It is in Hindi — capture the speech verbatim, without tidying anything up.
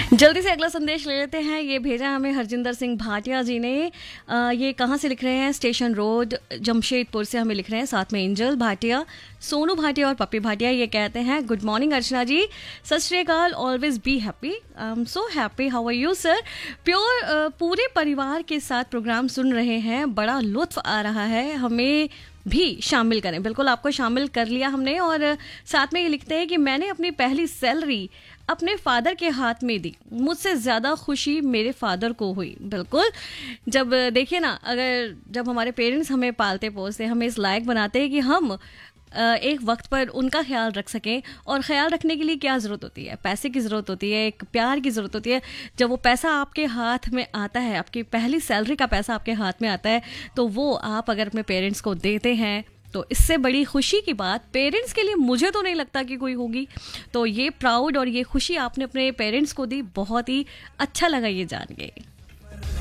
जल्दी से अगला संदेश ले लेते हैं। ये भेजा हमें हरजिंदर सिंह भाटिया जी ने। आ, ये कहाँ से लिख रहे हैं? स्टेशन रोड जमशेदपुर से हमें लिख रहे हैं। साथ में एंजल भाटिया, सोनू भाटिया और पप्पी भाटिया। ये कहते हैं गुड मॉर्निंग अर्चना जी, सत श्री अकाल, always be happy. I am so happy, how are you sir? Pure पूरे परिवार के साथ प्रोग्राम सुन रहे हैं, बड़ा लुत्फ आ रहा है, हमें भी शामिल करें। बिल्कुल आपको शामिल कर लिया हमने। और साथ में ये लिखते हैं कि मैंने अपनी पहली सैलरी अपने फादर के हाथ में दी, मुझसे ज़्यादा खुशी मेरे फादर को हुई। बिल्कुल, जब देखिए ना, अगर जब हमारे पेरेंट्स हमें पालते पोसते, हमें इस लायक बनाते हैं कि हम एक वक्त पर उनका ख्याल रख सकें। और ख्याल रखने के लिए क्या ज़रूरत होती है? पैसे की ज़रूरत होती है, एक प्यार की ज़रूरत होती है। जब वो पैसा आपके हाथ में आता है, आपकी पहली सैलरी का पैसा आपके हाथ में आता है, तो वो आप अगर अपने पेरेंट्स को देते हैं तो इससे बड़ी खुशी की बात पेरेंट्स के लिए मुझे तो नहीं लगता कि कोई होगी। तो ये प्राउड और ये खुशी आपने अपने पेरेंट्स को दी, बहुत ही अच्छा लगा ये जान के।